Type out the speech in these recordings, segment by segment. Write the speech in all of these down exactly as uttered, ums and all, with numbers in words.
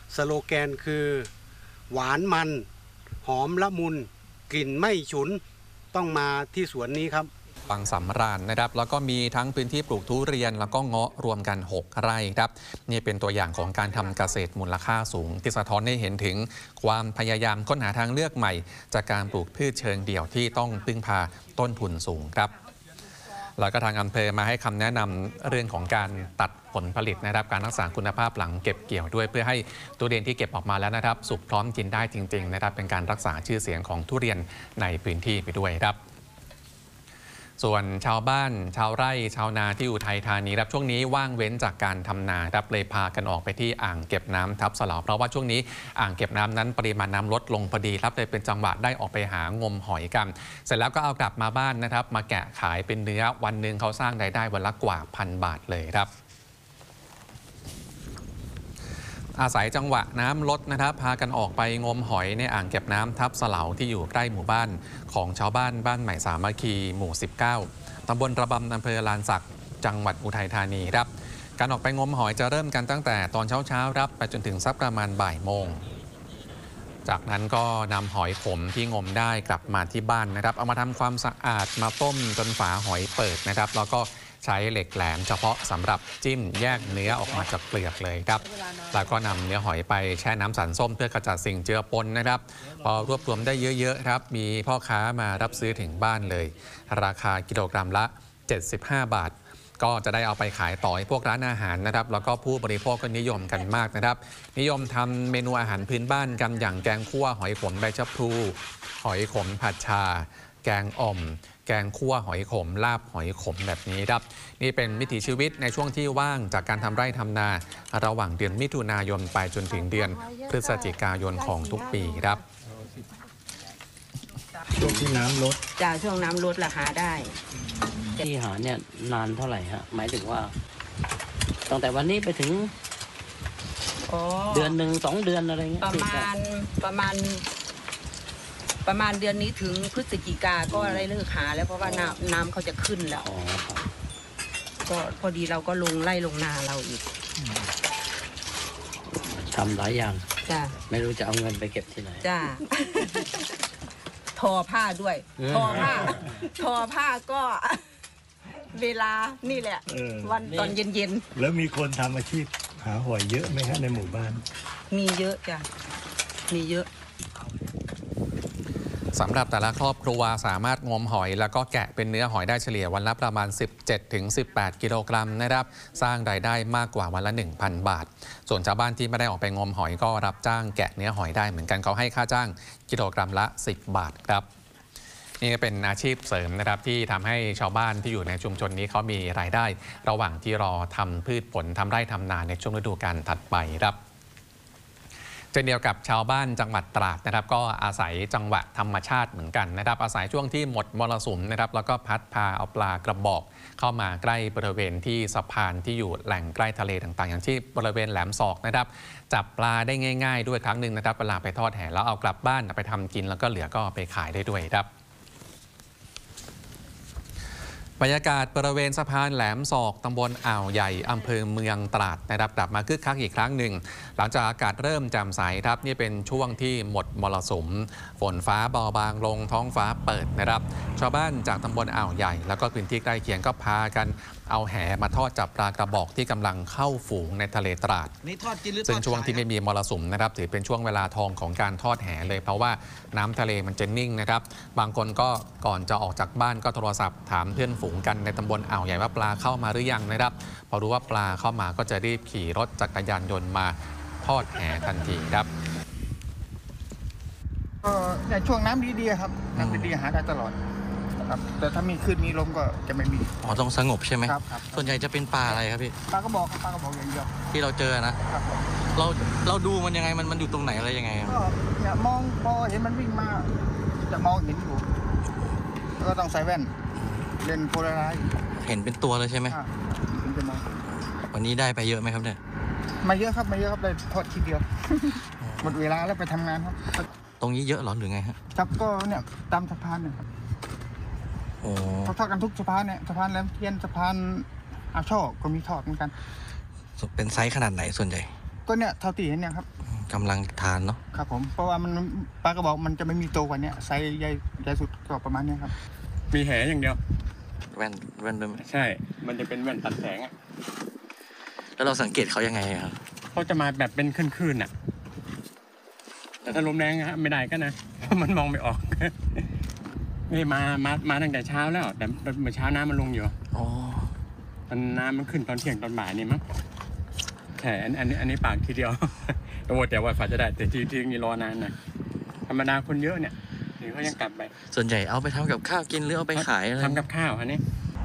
สโลแกนคือหวานมันหอมละมุนกลิ่นไม่ฉุนต้องมาที่สวนนี้ครับบางสำราญนะครับแล้วก็มีทั้งพื้นที่ปลูกทุเรียนแล้วก็เงาะรวมกันหกไร่ครับนี่เป็นตัวอย่างของการทำเกษตรมูลค่าสูงที่สะท้อนให้เห็นถึงความพยายามค้นหาทางเลือกใหม่จากการปลูกพืชเชิงเดี่ยวที่ต้องพึ่งพาต้นทุนสูงครับแล้วก็ทางอำเภอมาให้คำแนะนำเรื่องของการตัดผลผลิตนะครับการรักษาคุณภาพหลังเก็บเกี่ยวด้วยเพื่อให้ทุเรียนที่เก็บออกมาแล้วนะครับสุกพร้อมกินได้จริงๆนะครับเป็นการรักษาชื่อเสียงของทุเรียนในพื้นที่ไปด้วยครับส่วนชาวบ้านชาวไร่ชาวนาที่อุทัยธานีครับช่วงนี้ว่างเว้นจากการทำนาครับเลยพากันออกไปที่อ่างเก็บน้ำทับสลาเพราะว่าช่วงนี้อ่างเก็บน้ำนั้นปริมาณน้ำลดลงพอดีครับเลยเป็นจังหวะได้ออกไปหางมหอยกันเสร็จแล้วก็เอากลับมาบ้านนะครับมาแกะขายเป็นเนื้อวันหนึ่งเขาสร้างรายได้วันละกว่าพันบาทเลยครับอาศัยจังหวะน้ำลดนะครับพากันออกไปงมหอยในอ่างเก็บน้ำทับสลาที่อยู่ใกล้หมู่บ้านของชาวบ้านบ้านใหม่สามัคคีหมู่สิบเก้าตำบลระบำอำเภอลานสักจังหวัดอุทัยธานีครับการออกไปงมหอยจะเริ่มกันตั้งแต่ตอนเช้าๆครับไปจนถึงสักประมาณบ่ายโมงจากนั้นก็นำหอยขมที่งมได้กลับมาที่บ้านนะครับเอามาทำความสะอาดมาต้มจนฝาหอยเปิดนะครับแล้วก็ใช้เหล็กแหลมเฉพาะสำหรับจิ้มแยกเนื้อออกมาจากเปลือกเลยครับแล้วก็นำเนื้อหอยไปแช่น้ำสันส้มเพื่อขจัดสิ่งเจือปนนะครับพอรวบรวมได้เยอะๆครับมีพ่อค้ามารับซื้อถึงบ้านเลยราคากิโลกรัมละเจ็ดสิบห้าบาทก็จะได้เอาไปขายต่อให้พวกร้านอาหารนะครับแล้วก็ผู้บริโภคก็นิยมกันมากนะครับนิยมทำเมนูอาหารพื้นบ้านกันอย่างแกงคั่วหอยขมใบชะพลูหอยขมผัดชาแกงอ่อมแกงคั่วหอยขมลาบหอยขมแบบนี้ครับนี่เป็นวิถีชีวิตในช่วงที่ว่างจากการทำไร่ทำนาระหว่างเดือนมิถุนายนไปจนถึงเดือนพฤศจิกายนของทุกปีครับช่วงที่น้ำลดจากช่วงน้ำลดราคาได้ที่หาเนี่ยนานเท่าไหร่ฮะหมายถึงว่าตั้งแต่วันนี้ไปถึงเดือนหนึ่งสองเดือนอะไรเงี้ยประมาณประมาณประมาณเดือนนี้ถึงพฤศจิกาก็ได้เลิกหาแล้วเพราะว่าน้ำน้ำเขาจะขึ้นแล้วก็พอดีเราก็ลงไล่ลงนาเราอีกทำหลายอย่างจ้าไม่รู้จะเอาเงินไปเก็บที่ไหนจ้าทอผ้าด้วยทอผ้าทอผ้าก็เวลานี่แหละวันตอนเย็นๆแล้วมีคนทำอาชีพหาหอยเยอะไหมฮะในหมู่บ้านมีเยอะจ้ะมีเยอะสำหรับแต่ละครอบครัวสามารถงมหอยแล้วก็แกะเป็นเนื้อหอยได้เฉลี่ยวันละประมาณ สิบเจ็ดถึงสิบแปด กิโลกรัมนะครับสร้างรายได้มากกว่าวันละ หนึ่งพัน บาทส่วนชาวบ้านที่ไม่ได้ออกไปงมหอยก็รับจ้างแกะเนื้อหอยได้เหมือนกันเขาให้ค่าจ้างกิโลกรัมละ สิบบาทครับนี่เป็นอาชีพเสริมนะครับที่ทำให้ชาวบ้านที่อยู่ในชุมชนนี้เขามีรายได้ระหว่างที่รอทำพืชผลทำไร่ทำนาในช่วงฤดูกาลถัดไปครับเช่นเดียวกับชาวบ้านจังหวัดตราดนะครับก็อาศัยจังหวะธรรมชาติเหมือนกันนะครับอาศัยช่วงที่หมดมรสุมนะครับแล้วก็พัดพาเอาปลากระบอกเข้ามาใกล้บริเวณที่สะพานที่อยู่แหล่งใกล้ทะเลต่างๆอย่างที่บริเวณแหลมศอกนะครับจับปลาได้ง่ายๆด้วยครั้งหนึ่งนะครับเวลาไปทอดแหแล้วเอากลับบ้านไปทำกินแล้วก็เหลือก็ไปขายได้ด้วยครับบรรยากาศบริเวณสะพานแหลมศอกตำบลอ่าวใหญ่อำเภอเมืองตราดนะครับกลับมาคึกคักอีกครั้งหนึ่งหลังจากอากาศเริ่มแจ่มใสครับนี่เป็นช่วงที่หมดมรสุมฝนฟ้าเบาบางลงท้องฟ้าเปิดนะครับชาวบ้านจากตำบลอ่าวใหญ่แล้วก็พื้นที่ใกล้เคียงก็พากันเอาแหมาทอดจับปลากระบอกที่กำลังเข้าฝูงในทะเลตราดซึ่งช่วงที่ไม่มีมรสุมนะครับถือเป็นช่วงเวลาทองของการทอดแหเลยเพราะว่าน้ำทะเลมันจะนิ่งนะครับบางคนก็ก่อนจะออกจากบ้านก็โทรศัพท์ถามเพื่อนฝูงกันในตำบลอ่าวใหญ่ว่าปลาเข้ามาหรือยังนะครับพอรู้ว่าปลาเข้ามาก็จะรีบขี่รถจักรยานยนต์มาทอดแหทันทีครับก็ในช่วงน้ำดีๆครับน้ำดีๆหาได้ตลอดครับแต่ถ้ามีคลื่นมีลมก็จะไม่มีอ๋อต้องสงบใช่ไหมครับครับส่วนใหญ่จะเป็นปลาอะไรครับพี่ปลากระบอกปลากระบอกอย่างเดียวที่เราเจอนะครับเราเราดูมันยังไงมันมันอยู่ตรงไหนอะไรยังไงก็เนี่ยมองพอเห็นมันวิ่งมาจะมองเห็นอยู่ก็ต้องใส่แว่นเลนส์โพลาไรซ์เห็นเป็นตัวเลยใช่ไหมถึงจะมองวันนี้ได้ไปเยอะไหมครับเนี่ยมาเยอะครับมาเยอะครับได้ทอดทีเดียวหมดเวลาแล้วไปทำงานครับตรงนี้เยอะหรอหรือไงฮะครับก็เนี่ยตามสะพานเนี่ยครับโอ้เขาทอดกันทุกสะพานเนี่ยสะพานแหลมเทียนสะพานอาช่อก็มีทอดเหมือนกันเป็นไซส์ขนาดไหนส่วนใหญ่ก็เนี่ยเท่าที่เห็นเนี่ยครับกำลังทานเนาะครับผมเพราะว่ามันปลากระบอกมันจะไม่มีโตกว่านี้ไซส์ใหญ่ใหญ่สุดก็ประมาณนี้ครับมีแหอย่างเดียวแว่นแว่นด้วยไหมใช่ มันจะเป็นแว่นตัดแสงอ่ะแล้วเราสังเกตเขายังไงครับเขาจะมาแบบเป็นคลื่นๆอ่ะ แต่ถ้าลมแรงฮะไม่ได้ก็นะ เพราะมันมองไม่ออก นี่มามามาตั้งแต่เช้าแล้ว แต่เมื่อเช้าน้ำมันลงอยู่อ๋อตอนน้ำมันขึ้นตอนเที่ยงตอนบ่ายนี่มั้งใช่อันอันนี้อันนี้ปากทีเดียว แต่ว่าแต่ว่าฝาจะได้แต่ที่ที่นี่รอนานหน่อยธรรมดาคนเยอะเนี่ยเดี๋ยวเขายังกลับไปส่วนใหญ่เอาไปทำกับข้าวกินหรือเอาไปขายอะไรทำกับข้าวอันนี้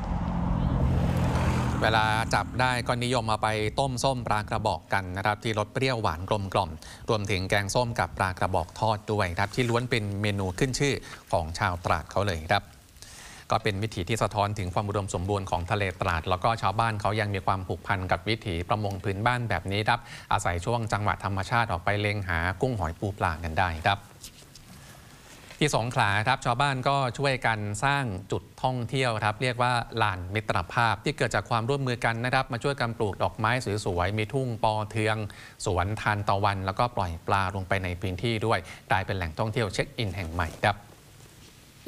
เวลาจับได้ก็นิยมเอาไปต้มส้มปลากระบอกกันนะครับที่รสเปรี้ยวหวานกลมกล่อมรวมถึงแกงส้มกับปลากระบอกทอดด้วยครับที่ล้วนเป็นเมนูขึ้นชื่อของชาวตราดเขาเลยครับก็เป็นวิถีที่สะท้อนถึงความอุดมสมบูรณ์ของทะเลตราดแล้วก็ชาวบ้านเขายังมีความผูกพันกับวิถีประมงพื้นบ้านแบบนี้ครับอาศัยช่วงจังหวะธรรมชาติออกไปเล็งหากุ้งหอยปูปลากันได้ครับที่สงขลาครับชาวบ้านก็ช่วยกันสร้างจุดท่องเที่ยวครับเรียกว่าลานมิตรภาพที่เกิดจากความร่วมมือกันนะครับมาช่วยกันปลูกดอกไม้สวยๆมีทุ่งปอเทืองสวนทานตะวันแล้วก็ปล่อยปลาลงไปในพื้นที่ด้วยกลายเป็นแหล่งท่องเที่ยวเช็คอินแห่งใหม่ครับ